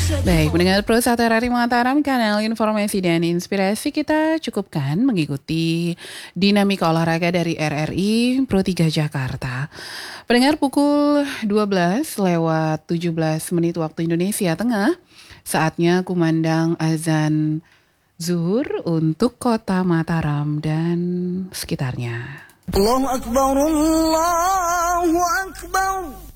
Baik, mendengar Pro 1 RRI Mataram, kanal informasi dan inspirasi kita cukupkan mengikuti dinamika olahraga dari RRI Pro 3 Jakarta. Pendengar pukul 12 lewat 17 menit waktu Indonesia Tengah, saatnya kumandang azan zuhur untuk kota Mataram dan sekitarnya. Allahu Akbar, Allahu Akbar.